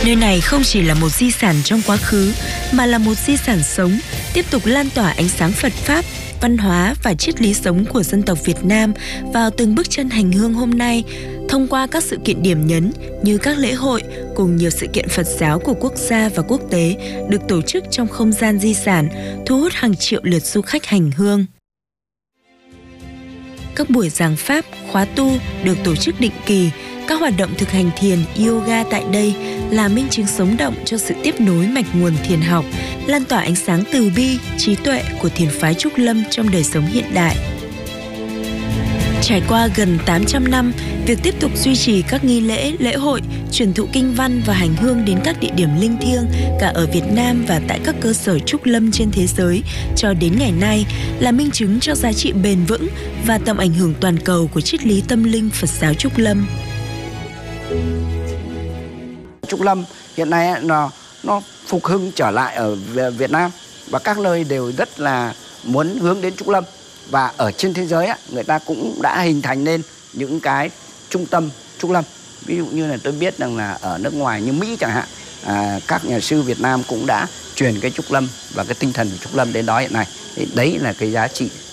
Nơi này không chỉ là một di sản trong quá khứ, mà là một di sản sống, tiếp tục lan tỏa ánh sáng Phật Pháp, văn hóa và triết lý sống của dân tộc Việt Nam vào từng bước chân hành hương hôm nay, thông qua các sự kiện điểm nhấn như các lễ hội cùng nhiều sự kiện Phật giáo của quốc gia và quốc tế được tổ chức trong không gian di sản, thu hút hàng triệu lượt du khách hành hương. Các buổi giảng pháp, khóa tu được tổ chức định kỳ, các hoạt động thực hành thiền, yoga tại đây là minh chứng sống động cho sự tiếp nối mạch nguồn thiền học, lan tỏa ánh sáng từ bi, trí tuệ của thiền phái Trúc Lâm trong đời sống hiện đại. Trải qua gần 800 năm, việc tiếp tục duy trì các nghi lễ, lễ hội, truyền thụ kinh văn và hành hương đến các địa điểm linh thiêng cả ở Việt Nam và tại các cơ sở Trúc Lâm trên thế giới cho đến ngày nay là minh chứng cho giá trị bền vững và tầm ảnh hưởng toàn cầu của triết lý tâm linh Phật giáo Trúc Lâm. Trúc Lâm hiện nay nó phục hưng trở lại ở Việt Nam và các nơi đều rất là muốn hướng đến Trúc Lâm. Và ở trên thế giới người ta cũng đã hình thành nên những cái trung tâm Trúc Lâm. Ví dụ như là tôi biết rằng là ở nước ngoài như Mỹ chẳng hạn, các nhà sư Việt Nam cũng đã truyền cái Trúc Lâm và cái tinh thần của Trúc Lâm đến đó hiện nay. Thì đấy là cái giá trị